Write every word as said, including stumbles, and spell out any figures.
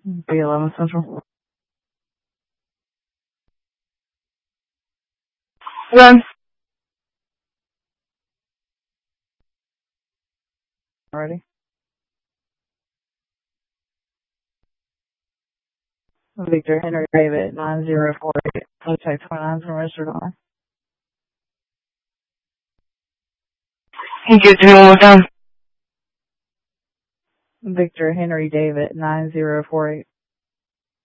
B eleven Central. Run. Ready? Victor Henry David nine zero four eight. Contact twenty-nine from registered owner. Can you give it to me one more time? Victor Henry David nine zero four eight.